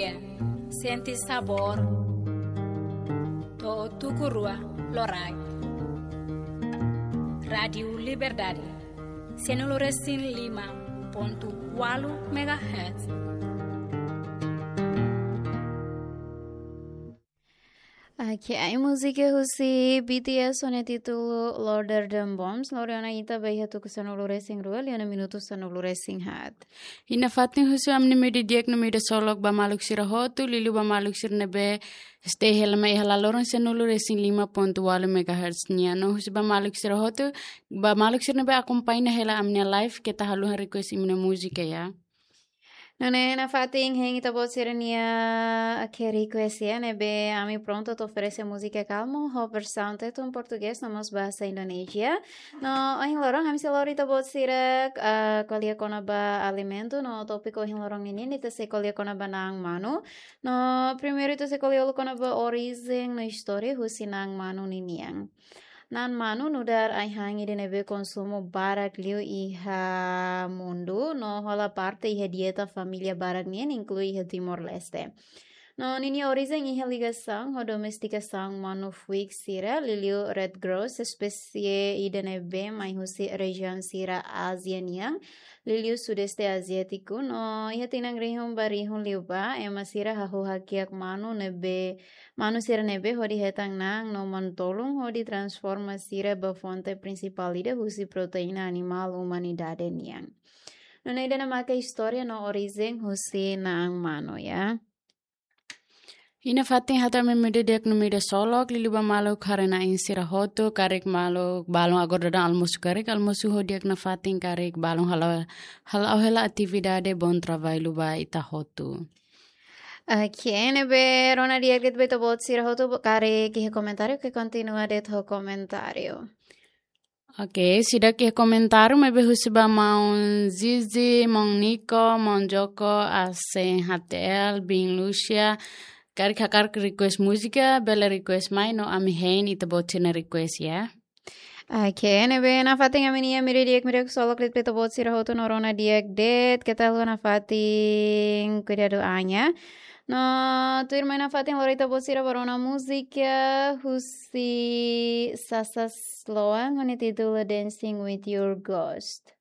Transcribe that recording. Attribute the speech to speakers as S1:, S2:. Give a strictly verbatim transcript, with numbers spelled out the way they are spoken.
S1: Gabriel, senti sabor, to tukurua lorai. Radio Liberdade, senoloresin lima ponto walu megahertz.
S2: Aqui a música husi B T S on título Lorder Them Bombs, Loriana ita baia tu kusano loresing rual, yana minuto sano loresing hat.
S3: Ina fatin husu amni medi diak no medi solok ba maluk sira hotu, lilu ba maluk sira nebe stay helma ihala loron sano loresing lima ponto walu megahertz nia no husu ba maluk sira hotu, ba maluk sira nebe akompaina hela amnia live kita haluhan request imina musika ya.
S2: None na fating hang ita bot sirania a que request ya nebe ami pronto te oferece música calmo hover sound teto em português namos bahasa Indonesia no ahin lorong ami selori ita bot sira uh, kolia kona ba alimento no topiko ahin lorong ini nita se kolia kona ba nang manu no primeiro ita se kolia kona ba origem no história husi nang manu niniang. Nan manu nudar ai hangi de nebe consumo barak liu iha mundo no hola parte iha dieta familia barak nien inclui iha Timor Leste. No nini origem iha ligação ho domesticação manu fuik sira liliu red gross especie ide nebe mai husi região sira Asia niang liliu sudeste asiático no iha tinang rihum barihum liu ba ema sira hahu hakiak manu nebe manu sira nebe hodi hetang nang no mantolung hodi transforma sira ba fonte principal ide husi proteína animal humanidade niang. No naida na maka história no origem husi nang manu ya.
S3: Ina fatin hatar me mede diak no mede solok lilu ba maluk harena insira hotu karek maluk balong agor dadan almosu karek almosu ho diak na fatin karek balong hala hala hela atividade bon trabalho ba ita hotu.
S2: Aqui nebe rona diak dit beto bot sira hotu karek ki comentario que continua det ho comentario.
S3: Oke, sida ki komentaru mebe husiba maun Zizi, maun Nico, maun Joko, Asen Hatel, Bing Lucia, kari kakar request musika, bela request mai no ami hein ita botina request ya.
S2: Oke, nebe na fating aminia mire diak mire solok lit beto bot sira hotu norona diak det kita lu na fating cuidado anya. No, tu irmã na fatin lorita bosira barona música husi sasa sloan on título Dancing with Your Ghost.